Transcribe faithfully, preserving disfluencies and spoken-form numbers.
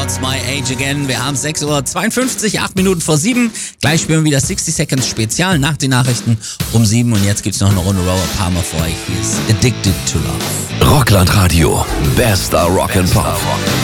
What's My Age Again? Wir haben sechs Uhr zweiundfünfzig, acht Minuten vor sieben. Gleich spielen wir wieder sixty Seconds Spezial nach den Nachrichten um sieben. Und jetzt gibt's noch eine Runde Robert Palmer für euch. Hier ist Addicted to Love. Rockland Radio. Bester Rock and Pop.